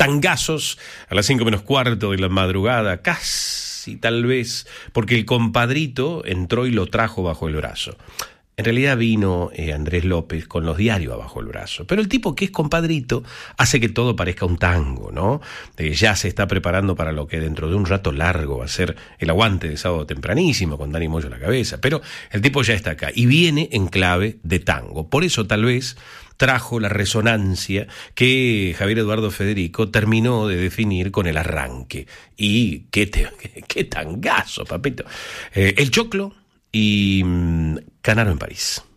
tangazos a las 5:15 de la madrugada, casi tal vez, porque el compadrito entró y lo trajo bajo el brazo. En realidad vino Andrés López con los diarios abajo el brazo. Pero el tipo que es compadrito hace que todo parezca un tango, ¿no? Ya se está preparando para lo que dentro de un rato largo va a ser el aguante de sábado tempranísimo con Dani Moyo a la cabeza. Pero el tipo ya está acá y viene en clave de tango. Por eso tal vez trajo la resonancia que Javier Eduardo Federico terminó de definir con el arranque. Y qué tangazo, papito. El Choclo y Canaro en París.